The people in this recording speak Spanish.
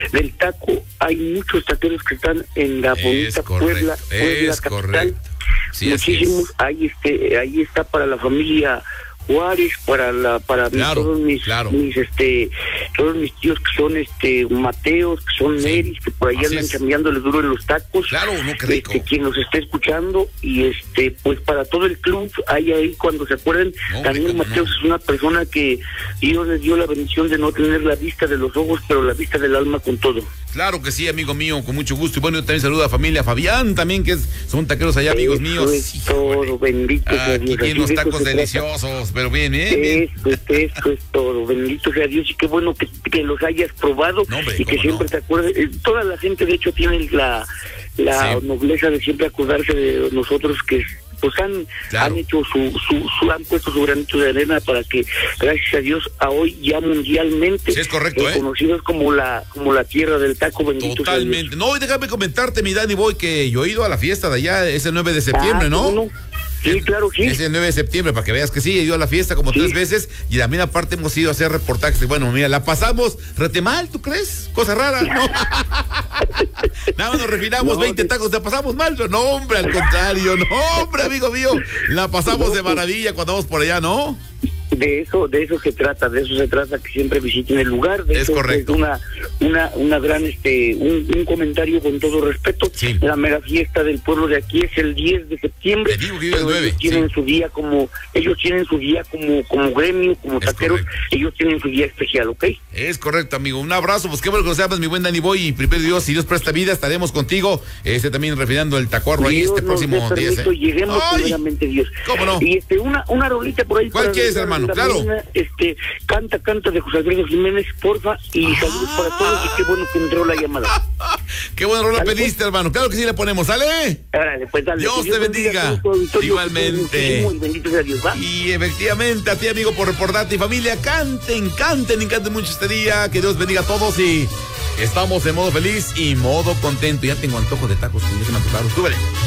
del taco, hay muchos taqueros que están en la bonita Puebla capital. Correcto. Sí, muchísimos. Ahí está para la familia Juárez, para todos mis tíos que son Mateos, que son Neris, que por ahí andan chambeándole duro en los tacos. Claro, no, qué rico. Quien nos esté escuchando, y pues para todo el club, hay ahí, cuando se acuerden, también Mateos es una persona que Dios les dio la bendición de no tener la vista de los ojos, pero la vista del alma con todo. Claro que sí, amigo mío, con mucho gusto. Y bueno, yo también saludo a familia Fabián también, que son taqueros allá, amigos míos. Es todo, bendito sea Dios. Aquí tienen los tacos deliciosos, pero bien, Eso es todo, bendito sea Dios, y qué bueno que los hayas probado, y que siempre te acuerdes. Toda la gente, de hecho, tiene la nobleza de siempre acordarse de nosotros, que pues han hecho han puesto su granito de arena para que, gracias a Dios, a hoy ya mundialmente es correcto, conocidos como la tierra del taco, bendito totalmente sea Dios. No, y déjame comentarte, mi Danny Boy, que yo he ido a la fiesta de allá ese 9 de septiembre, ¿no? Sí, claro, sí. Es el 9 de septiembre, para que veas que sí, he ido a la fiesta como 3 veces, y también aparte hemos ido a hacer reportajes. Bueno, mira, la pasamos rete mal, ¿tú crees? Cosa rara, ¿no? Nada más nos refinamos 20 tacos, ¿la pasamos mal? No, hombre, al contrario, no, hombre, amigo mío, la pasamos de maravilla cuando vamos por allá, ¿no? De eso se trata, que siempre visiten el lugar. Es correcto. Es una gran, un comentario con todo respeto. Sí. La mega fiesta del pueblo de aquí es el 10 de septiembre. Te digo que el 9. Ellos tienen su día como gremio, como taqueros, ellos tienen su día especial, ¿ok? Es correcto, amigo. Un abrazo, pues qué bueno que nos llamas, mi buen Danny Boy, y primero Dios, si Dios presta vida, estaremos contigo, también refinando el tacuarro ahí próximo 10. Lleguemos primeramente, Dios. ¿Cómo no? Y una rolita por ahí. ¿Cuál quieres, hermano? Claro. Mañana, canta de José Alfredo Jiménez, porfa, y saludos para todos, y qué bueno que entró la llamada. Qué buena rola pediste, pues, hermano. Claro que sí le ponemos, ¿sale? Árale, pues dale. Dios te bendiga. Igualmente. Bendito sea Dios, ¿va? Y efectivamente, a ti, amigo, por reportarte, y familia, canten mucho este día. Que Dios bendiga a todos, y estamos en modo feliz y modo contento. Ya tengo antojo de tacos, que ya se me antojaron. Súbele.